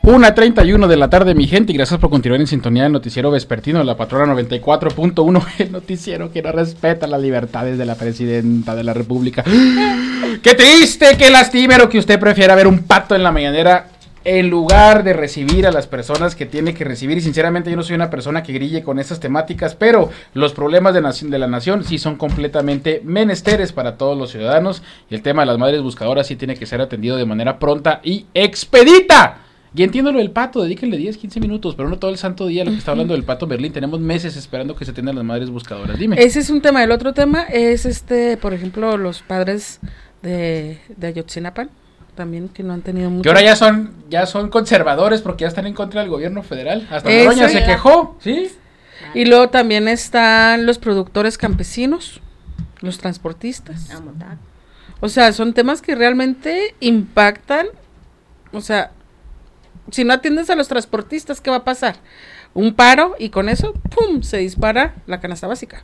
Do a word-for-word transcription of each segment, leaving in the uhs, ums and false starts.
una treinta y uno de la tarde, mi gente, y gracias por continuar en sintonía del noticiero vespertino de la Patrona noventa y cuatro punto uno, el noticiero que no respeta las libertades de la presidenta de la república. ¡Qué triste, qué lastimero que usted prefiera ver un pato en la mañanera en lugar de recibir a las personas que tiene que recibir! Y sinceramente yo no soy una persona que grille con esas temáticas, pero los problemas de, nación, de la nación sí son completamente menesteres para todos los ciudadanos, y el tema de las madres buscadoras sí tiene que ser atendido de manera pronta y expedita. Y entiendo lo del pato, dedíquenle diez, quince minutos, pero no todo el santo día lo que está hablando del pato Berlín. Tenemos meses esperando que se atiendan las madres buscadoras. Dime. Ese es un tema. El otro tema es, este, por ejemplo, los padres de, de Ayotzinapa, también, que no han tenido mucho. Que ahora ya son, ya son conservadores porque ya están en contra del gobierno federal. Hasta Noroña se quejó, ¿sí? Y luego también están los productores campesinos, los transportistas. O sea, son temas que realmente impactan. O sea, si no atiendes a los transportistas, ¿qué va a pasar? Un paro, y con eso, ¡pum!, se dispara la canasta básica.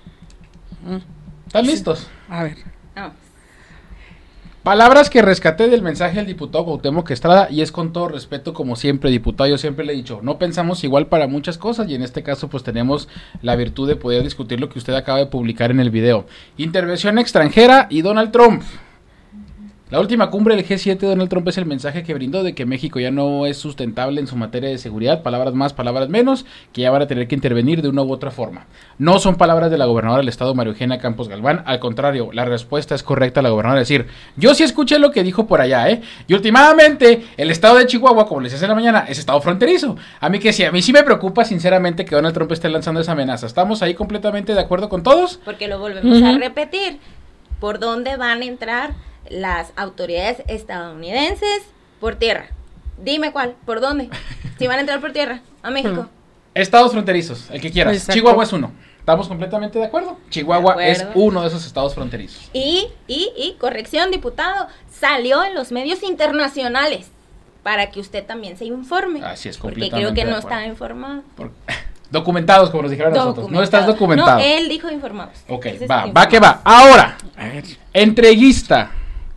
¿Están listos? A ver. No. Palabras que rescaté del mensaje del diputado Cuauhtémoc Estrada, y es con todo respeto, como siempre, diputado, yo siempre le he dicho, no pensamos igual para muchas cosas, y en este caso pues tenemos la virtud de poder discutir lo que usted acaba de publicar en el video. Intervención extranjera y Donald Trump. La última cumbre del G siete, Donald Trump, es el mensaje que brindó de que México ya no es sustentable en su materia de seguridad, palabras más, palabras menos, que ya van a tener que intervenir de una u otra forma. No son palabras de la gobernadora del estado, María Eugenia Campos Galván, al contrario, la respuesta es correcta a la gobernadora, es decir, yo sí escuché lo que dijo por allá, ¿eh? Y últimamente, el estado de Chihuahua, como les decía en la mañana, es estado fronterizo. A mí que sí, a mí sí me preocupa sinceramente que Donald Trump esté lanzando esa amenaza. ¿Estamos ahí completamente de acuerdo con todos? Porque lo volvemos Uh-huh. a repetir. ¿Por dónde van a entrar las autoridades estadounidenses? Por tierra. Dime cuál, ¿por dónde? Si van a entrar por tierra, a México. Estados fronterizos, el que quieras. Exacto. Chihuahua es uno. ¿Estamos completamente de acuerdo? Chihuahua De es acuerdo. uno de esos estados fronterizos. Y, y, y, corrección, diputado, salió en los medios internacionales para que usted también se informe. Así es, porque completamente creo que de no acuerdo. está informado. Por- Documentados, como nos dijeron nosotros. No estás documentado. No, él dijo informados. Ok, Ese es va, informados. va que va. Ahora, entreguista.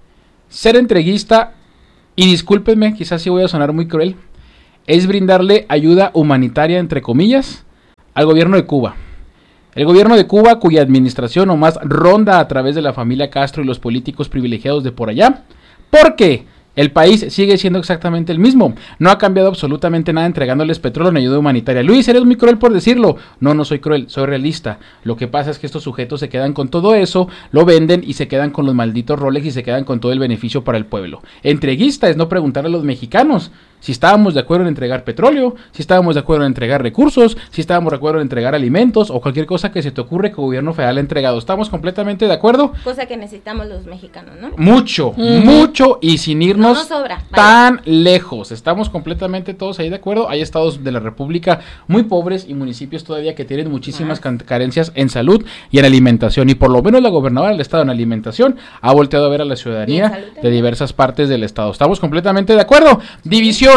Ser entreguista, y discúlpenme, quizás sí voy a sonar muy cruel, es brindarle ayuda humanitaria, entre comillas, al gobierno de Cuba. El gobierno de Cuba, cuya administración nomás ronda a través de la familia Castro y los políticos privilegiados de por allá. ¿Por qué? El país sigue siendo exactamente el mismo. No ha cambiado absolutamente nada entregándoles petróleo en ayuda humanitaria. Luis, eres muy cruel por decirlo. No, no soy cruel, soy realista. Lo que pasa es que estos sujetos se quedan con todo eso, lo venden y se quedan con los malditos Rolex y se quedan con todo el beneficio para el pueblo. Entreguista es no preguntarle a los mexicanos si estábamos de acuerdo en entregar petróleo, si estábamos de acuerdo en entregar recursos, si estábamos de acuerdo en entregar alimentos o cualquier cosa que se te ocurre que el gobierno federal ha entregado. ¿Estamos completamente de acuerdo? Cosa que necesitamos los mexicanos, ¿no? Mucho, Uh-huh. mucho, y sin irnos No nos sobra, vaya. tan lejos. Estamos completamente todos ahí de acuerdo. Hay estados de la república muy pobres y municipios todavía que tienen muchísimas can- carencias en salud y en alimentación, y por lo menos la gobernadora del estado en alimentación ha volteado a ver a la Y ciudadanía en salud de también. diversas partes del estado. Estamos completamente de acuerdo. División.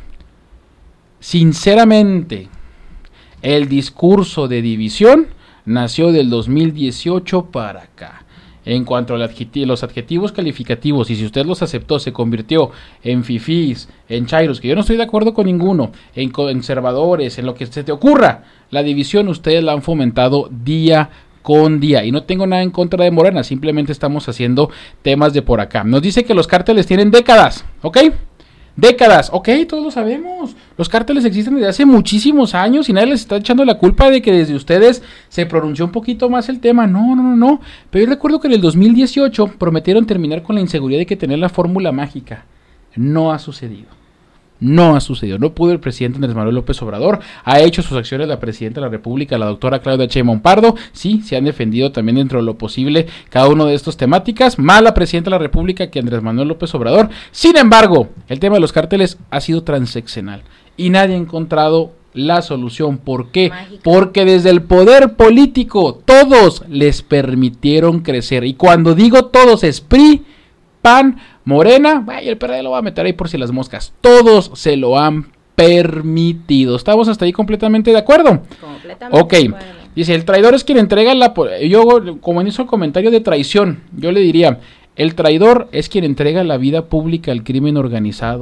Sinceramente, el discurso de división nació del dos mil dieciocho para acá. En cuanto a la adjeti- los adjetivos calificativos, y si usted los aceptó, se convirtió en fifís, en chairos, que yo no estoy de acuerdo con ninguno, en conservadores, en lo que se te ocurra, la división ustedes la han fomentado día con día, y no tengo nada en contra de Morena, simplemente estamos haciendo temas de por acá. Nos dice que los cárteles tienen décadas, ¿ok? Décadas, ok, todos lo sabemos. Los cárteles existen desde hace muchísimos años y nadie les está echando la culpa de que desde ustedes se pronunció un poquito más el tema. No, no, no, no. Pero yo recuerdo que en el dos mil dieciocho prometieron terminar con la inseguridad de que tener la fórmula mágica. No ha sucedido. No ha sucedido. No pudo el presidente Andrés Manuel López Obrador. Ha hecho sus acciones la presidenta de la República, la doctora Claudia Sheinbaum Pardo. Sí, se han defendido también dentro de lo posible cada uno de estas temáticas. Más la presidenta de la República que Andrés Manuel López Obrador. Sin embargo, el tema de los cárteles ha sido transeccional y nadie ha encontrado la solución. ¿Por qué? Mágica. Porque desde el poder político todos les permitieron crecer. Y cuando digo todos es P R I, P A N, Morena, vaya, el P R D lo va a meter ahí por si las moscas. Todos se lo han permitido. ¿Estamos hasta ahí completamente de acuerdo? Completamente. Ok. de acuerdo. Dice, el traidor es quien entrega la... po- Yo, como hizo el comentario de traición, yo le diría, el traidor es quien entrega la vida pública al crimen organizado.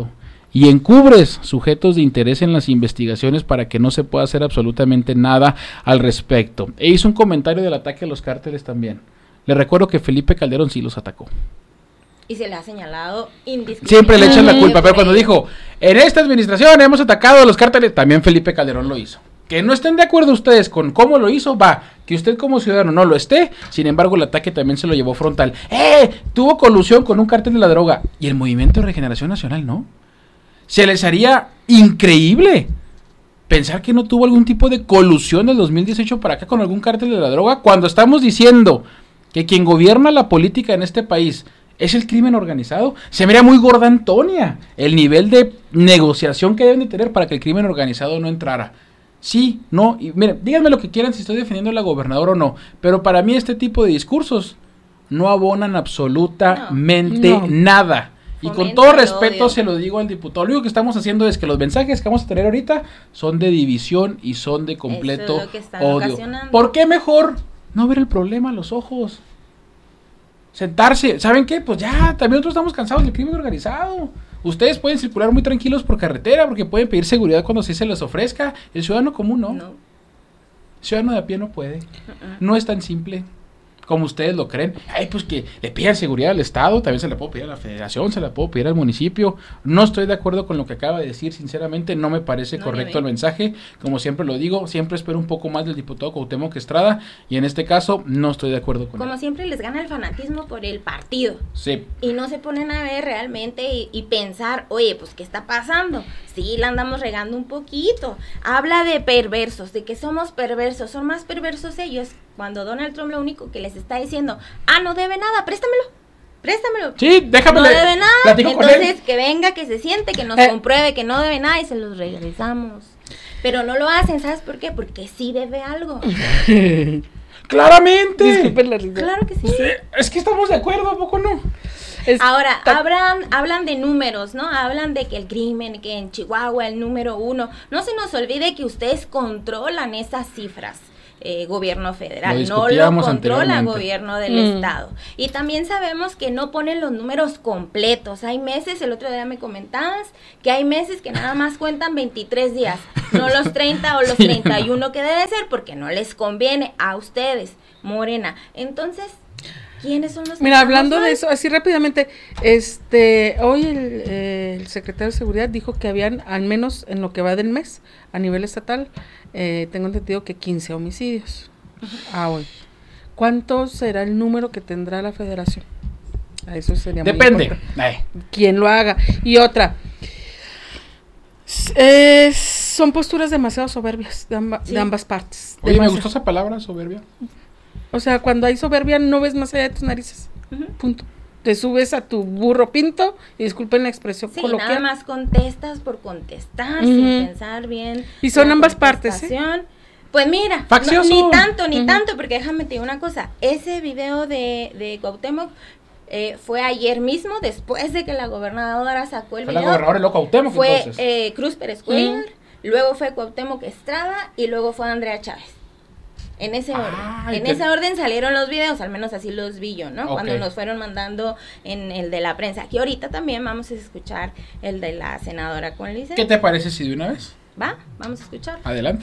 y encubres sujetos de interés en las investigaciones para que no se pueda hacer absolutamente nada al respecto. E hizo un comentario del ataque a los cárteles también. Le recuerdo que Felipe Calderón sí los atacó. Y se le ha señalado indiscutiblemente. Siempre le echan la culpa, pero cuando dijo, en esta administración hemos atacado a los cárteles, también Felipe Calderón lo hizo. Que no estén de acuerdo ustedes con cómo lo hizo, va, que usted como ciudadano no lo esté, sin embargo el ataque también se lo llevó frontal. ¡Eh! Tuvo colusión con un cártel de la droga. Y el Movimiento de Regeneración Nacional, ¿no? Se les haría increíble pensar que no tuvo algún tipo de colusión del dos mil dieciocho para acá con algún cártel de la droga, cuando estamos diciendo que quien gobierna la política en este país es el crimen organizado. Se me haría muy gorda Antonia el nivel de negociación que deben de tener para que el crimen organizado no entrara. Sí, no, y miren, díganme lo que quieran si estoy defendiendo a la gobernadora o no, pero para mí este tipo de discursos no abonan absolutamente no, no. nada. Y con todo respeto odio. Se lo digo al diputado, lo único que estamos haciendo es que los mensajes que vamos a tener ahorita son de división y son de completo es odio. ¿Por qué mejor no ver el problema a los ojos? Sentarse, ¿saben qué? Pues ya, también nosotros estamos cansados del crimen organizado. Ustedes pueden circular muy tranquilos por carretera porque pueden pedir seguridad cuando sí se les ofrezca. El ciudadano común no. no. El ciudadano de a pie no puede. Uh-uh. No es tan simple como ustedes lo creen. Ay, pues que le pidan seguridad al Estado, también se la puedo pedir a la Federación, se la puedo pedir al municipio. No estoy de acuerdo con lo que acaba de decir, sinceramente, no me parece no correcto el mensaje. Como siempre lo digo, siempre espero un poco más del diputado Cuauhtémoc Estrada, y en este caso no estoy de acuerdo con Como él. siempre les gana el fanatismo por el partido. Sí. Y no se ponen a ver realmente y, y pensar, oye, pues ¿qué está pasando? Sí, la andamos regando un poquito. Habla de perversos, de que somos perversos, son más perversos ellos. Cuando Donald Trump lo único que les está diciendo, ah, no debe nada, préstamelo, préstamelo. Sí, déjame. No debe nada, entonces que venga, que se siente, que nos eh. compruebe que no debe nada y se los regresamos. Pero no lo hacen, ¿sabes por qué? Porque sí debe algo. Claramente. Disculpen la risa. Claro que sí. sí. Es que estamos de acuerdo, ¿a poco no? Es Ahora, ta- hablan, hablan de números, ¿no? Hablan de que el crimen, que en Chihuahua el número uno. No se nos olvide que ustedes controlan esas cifras. Eh, gobierno federal, lo no lo controla el gobierno del mm. estado. Y también sabemos que no ponen los números completos. Hay meses, el otro día me comentabas, que hay meses que nada más cuentan veintitrés días, no los treinta o los sí, treinta y uno no. que debe ser, porque no les conviene a ustedes, Morena. Entonces, ¿quiénes son los? Mira, hablando de eso, así rápidamente, este, hoy el, eh, el secretario de Seguridad dijo que habían, al menos en lo que va del mes, a nivel estatal, eh, tengo entendido que quince homicidios uh-huh. a hoy. ¿Cuánto será el número que tendrá la federación? A eso sería muy Depende. importante. Quien lo haga. Y otra, eh, son posturas demasiado soberbias de, amba, sí. de ambas partes. Oye, demasiado. Me gustó esa palabra, soberbia. O sea, cuando hay soberbia no ves más allá de tus narices. Uh-huh. Punto. Te subes a tu burro pinto y disculpen la expresión sí, coloquial. Nada más contestas por contestar, uh-huh. sin pensar bien. Y son ambas partes, ¿eh? Pues mira, no, ni tanto, ni uh-huh. tanto, porque déjame te digo una cosa. Ese video de, de Cuauhtémoc eh, fue ayer mismo, después de que la gobernadora sacó el fue video. La gobernadora de Cuauhtémoc, fue entonces. Eh, Cruz Pérez Cuellar, uh-huh. luego fue Cuauhtémoc Estrada y luego fue Andrea Chávez. En ese orden, Ay, en te... ese orden salieron los videos, al menos así los vi yo, ¿no? Okay. Cuando nos fueron mandando en el de la prensa. Aquí ahorita también vamos a escuchar el de la senadora con licencia. ¿Qué te parece si de una vez? Va, vamos a escuchar. Adelante.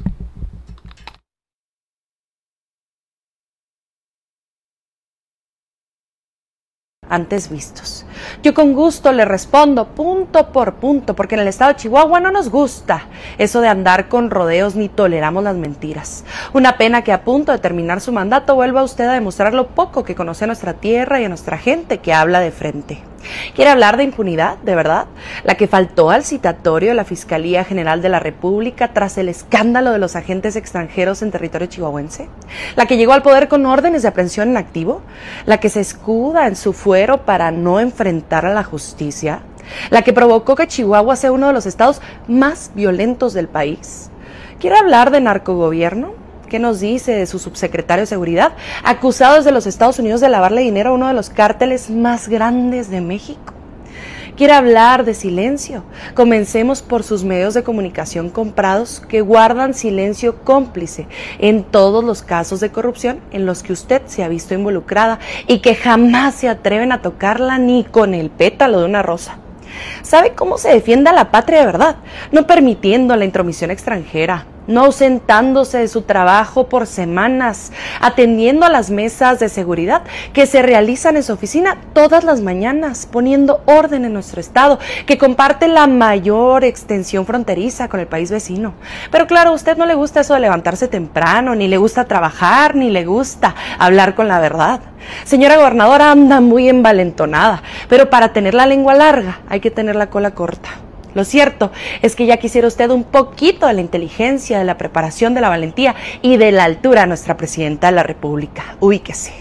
Antes vistos. Yo con gusto le respondo punto por punto, porque en el estado de Chihuahua no nos gusta eso de andar con rodeos ni toleramos las mentiras. Una pena que a punto de terminar su mandato vuelva usted a demostrar lo poco que conoce a nuestra tierra y a nuestra gente que habla de frente. ¿Quiere hablar de impunidad, de verdad? La que faltó al citatorio de la Fiscalía General de la República tras el escándalo de los agentes extranjeros en territorio chihuahuense. La que llegó al poder con órdenes de aprehensión en activo. La que se escuda en su fuero para no enfrentar a la justicia. La que provocó que Chihuahua sea uno de los estados más violentos del país. ¿Quiere hablar de narcogobierno? ¿Qué nos dice de su subsecretario de Seguridad, acusado desde los Estados Unidos de lavarle dinero a uno de los cárteles más grandes de México? ¿Quiere hablar de silencio? Comencemos por sus medios de comunicación comprados que guardan silencio cómplice en todos los casos de corrupción en los que usted se ha visto involucrada y que jamás se atreven a tocarla ni con el pétalo de una rosa. ¿Sabe cómo se defiende a la patria de verdad? No permitiendo la intromisión extranjera, no ausentándose de su trabajo por semanas, atendiendo a las mesas de seguridad que se realizan en su oficina todas las mañanas, poniendo orden en nuestro estado, que comparte la mayor extensión fronteriza con el país vecino. Pero claro, a usted no le gusta eso de levantarse temprano, ni le gusta trabajar, ni le gusta hablar con la verdad. Señora gobernadora, anda muy envalentonada, pero para tener la lengua larga hay que tener la cola corta. Lo cierto es que ya quisiera usted un poquito de la inteligencia, de la preparación, de la valentía y de la altura a nuestra presidenta de la República. Ubíquese.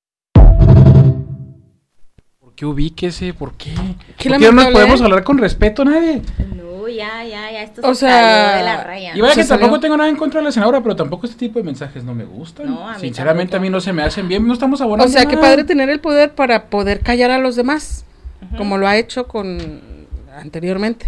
¿Por qué ubíquese? ¿Por qué? ¿Qué ¿Por qué no nos podemos hablar con respeto a nadie? No, ya, ya, ya, esto o se sea, salió de la raya. Y vaya que Se salió. tampoco tengo nada en contra de la senadora, pero tampoco este tipo de mensajes no me gustan. No, a mí Sinceramente tampoco. a mí no se me hacen bien, no estamos abonando O sea, qué nada. padre tener el poder para poder callar a los demás, Ujú. como lo ha hecho con anteriormente.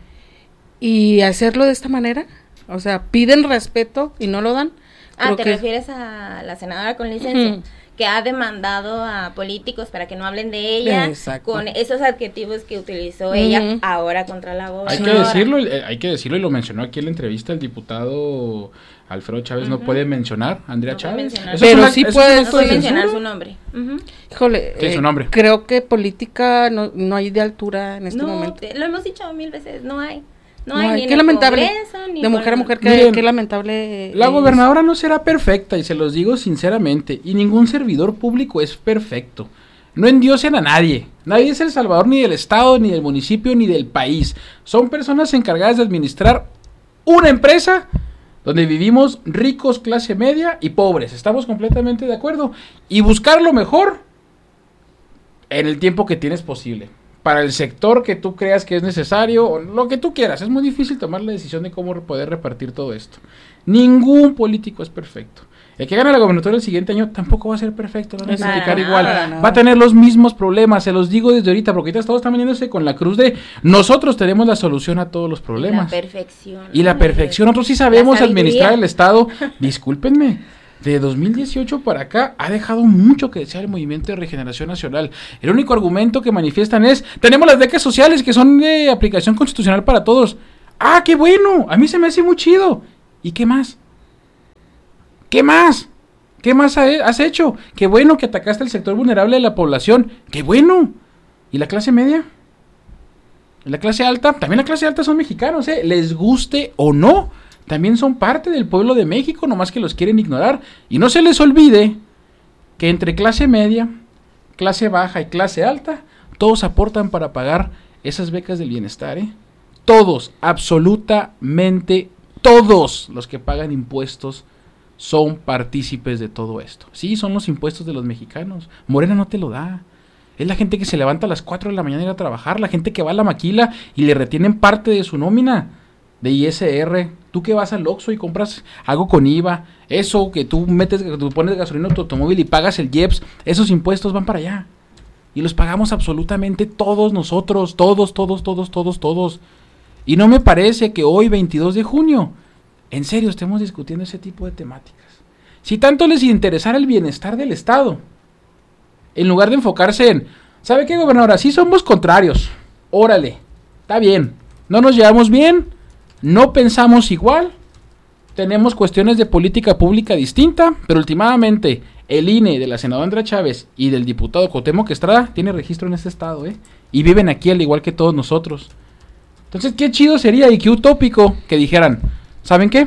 Y hacerlo de esta manera, o sea, piden respeto y no lo dan. Ah, Creo ¿te que- refieres a la senadora con licencia? Ujú. Que ha demandado a políticos para que no hablen de ella Exacto. con esos adjetivos que utilizó Ujú. ella ahora contra la Hay gobernadora. que decirlo, eh, hay que decirlo y lo mencionó aquí en la entrevista el diputado Alfredo Chávez, no Ujú. puede mencionar a Andrea No puede Chávez. mencionar. Eso Pero es una- sí eso es puede- un No acto puede de mencionar censura. su nombre. Ujú. Híjole, ¿Qué es su eh, nombre? creo que política no, no hay de altura en este No, momento. te- lo hemos dicho mil veces, no hay. No, No hay, hay. ni en Qué el lamentable. Congreso, ni De por- mujer a mujer, qué, Miren, qué lamentable. La eh, gobernadora no será perfecta y se los digo sinceramente, y ningún servidor público es perfecto. No endiosen a nadie. Nadie es el salvador ni del estado, ni del municipio, ni del país. Son personas encargadas de administrar una empresa donde vivimos ricos, clase media y pobres. Estamos completamente de acuerdo. Y buscar lo mejor en el tiempo que tienes posible. Para el sector que tú creas que es necesario, o lo que tú quieras. Es muy difícil tomar la decisión de cómo poder repartir todo esto. Ningún político es perfecto. El que gane la gobernatura el siguiente año tampoco va a ser perfecto, lo van a Para criticar nada, igual. para nada. Va a tener los mismos problemas, se los digo desde ahorita, porque ahorita todos están veniéndose con la cruz de nosotros tenemos la solución a todos los problemas. La perfección. Y la ¿no? perfección, nosotros sí sabemos La sabiduría. administrar el Estado. Discúlpenme, de dos mil dieciocho para acá ha dejado mucho que desear el Movimiento de Regeneración Nacional. El único argumento que manifiestan es, tenemos las becas sociales que son de aplicación constitucional para todos. ¡Ah, qué bueno! A mí se me hace muy chido. ¿Y qué más? ¿Qué más? ¿Qué más ha- has hecho? Qué bueno que atacaste al sector vulnerable de la población. ¡Qué bueno! ¿Y la clase media? ¿Y la clase alta? También la clase alta son mexicanos, ¿eh? Les guste o no. También son parte del pueblo de México, nomás que los quieren ignorar. Y no se les olvide que entre clase media, clase baja y clase alta, todos aportan para pagar esas becas del bienestar, ¿eh? Todos, absolutamente todos los que pagan impuestos son partícipes de todo esto. Sí, son los impuestos de los mexicanos. Morena no te lo da. Es la gente que se levanta a las cuatro de la mañana a ir a trabajar, la gente que va a la maquila y le retienen parte de su nómina de I S R. Tú que vas al Oxxo y compras algo con I V A, eso que tú metes, tú pones gasolina a tu automóvil y pagas el I E P S, esos impuestos van para allá. Y los pagamos absolutamente todos nosotros, todos, todos, todos, todos, todos. Y no me parece que hoy, veintidós de junio, en serio estemos discutiendo ese tipo de temáticas. Si tanto les interesara el bienestar del Estado, en lugar de enfocarse en, ¿sabe qué, gobernadora? Sí somos contrarios. Órale, está bien. No nos llevamos bien, no pensamos igual, tenemos cuestiones de política pública distinta, pero últimamente el I N E de la senadora Andrea Chávez y del diputado Cuauhtémoc Estrada tiene registro en este estado, ¿eh? Y viven aquí al igual que todos nosotros. Entonces, qué chido sería y qué utópico que dijeran, ¿saben qué?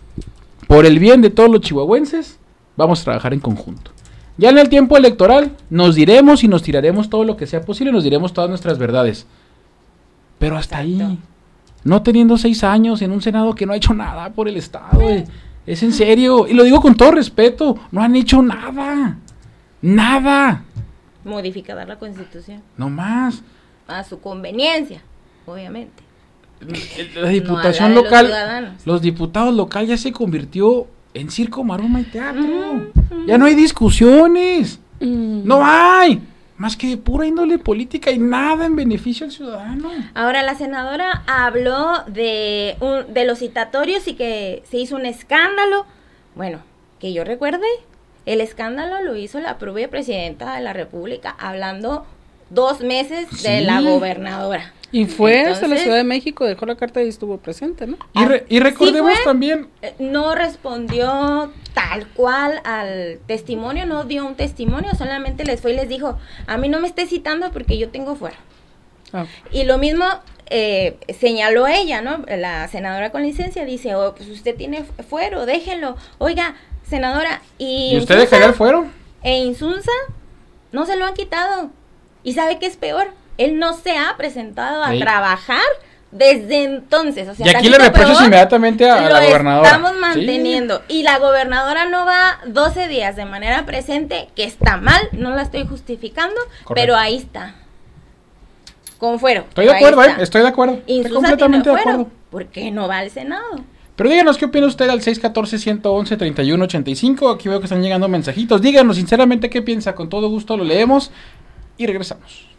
Por el bien de todos los chihuahuenses, vamos a trabajar en conjunto. Ya en el tiempo electoral nos diremos y nos tiraremos todo lo que sea posible, nos diremos todas nuestras verdades. Pero hasta Exacto. ahí, no teniendo seis años en un Senado que no ha hecho nada por el Estado, eh. Es en serio, y lo digo con todo respeto, no han hecho nada, nada, Modificar la Constitución no más. a su conveniencia, obviamente. La diputación No a la de los local, ciudadanos. los diputados local ya se convirtió en circo, maroma y teatro. Ujú, Ya no hay discusiones, Mm. no hay, más que de pura índole política y nada en beneficio al ciudadano. Ahora, la senadora habló de, un, de los citatorios y que se hizo un escándalo. Bueno, que yo recuerde, el escándalo lo hizo la propia presidenta de la República, hablando dos meses sí. de la gobernadora. Y fue Entonces, hasta la Ciudad de México, dejó la carta y estuvo presente, ¿no? Y, re, y recordemos sí fue, también... No respondió tal cual al testimonio, no dio un testimonio, solamente les fue y les dijo, a mí no me esté citando porque yo tengo fuero. Ah. Y lo mismo eh, señaló ella, ¿no? La senadora con licencia dice, oh, pues usted tiene fuero, déjenlo. Oiga, senadora, ¿y, ¿Y usted dejaría el fuero? E Insunza no se lo han quitado. ¿Y sabe qué es peor? Él no se ha presentado a sí. trabajar desde entonces. O sea, y aquí le reprochas inmediatamente a, a la gobernadora. Estamos manteniendo. Sí. Y la gobernadora no va doce días de manera presente, que está mal, no la estoy justificando, Correcto. Pero ahí está. Con fuero. Estoy de acuerdo, eh, estoy de acuerdo. Insusa estoy completamente tiene fuero, de acuerdo. ¿Por qué no va al Senado? Pero díganos qué opina usted al seis uno cuatro, uno uno, tres uno ocho cinco. Aquí veo que están llegando mensajitos. Díganos sinceramente qué piensa. Con todo gusto lo leemos y regresamos.